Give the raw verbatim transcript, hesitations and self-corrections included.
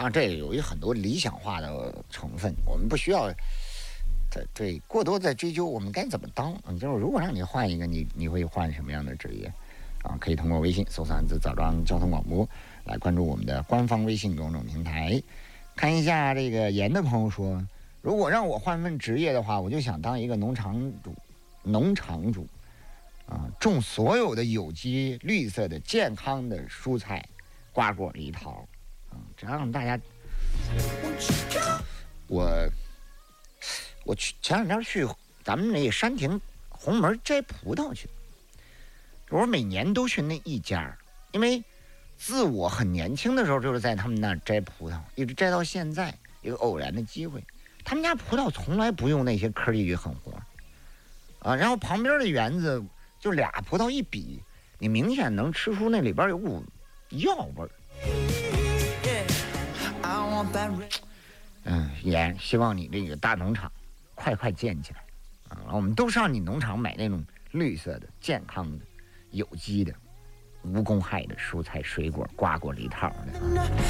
当然，这有一很多理想化的成分，我们不需要对对过多在追究我们该怎么当。就是如果让你换一个，你你会换什么样的职业？啊，可以通过微信搜索汉字枣庄交通广播来关注我们的官方微信公众平台。看一下这个严的朋友说，如果让我换份职业的话，我就想当一个农场主，农场主啊，种所有的有机、绿色的、健康的蔬菜、瓜果梨桃啊，这样大家。我我去前两天去咱们那个山亭红门摘葡萄去。我每年都去那一家，因为自我很年轻的时候就是在他们那儿摘葡萄，一直摘到现在，一个偶然的机会。他们家葡萄从来不用那些颗粒狠活啊，然后旁边的园子就俩葡萄一比，你明显能吃出那里边有股药味儿。嗯，也希望你这个大农场快快建起来啊！我们都上你农场买那种绿色的、健康的、有机的、无公害的蔬菜水果、瓜果梨桃的。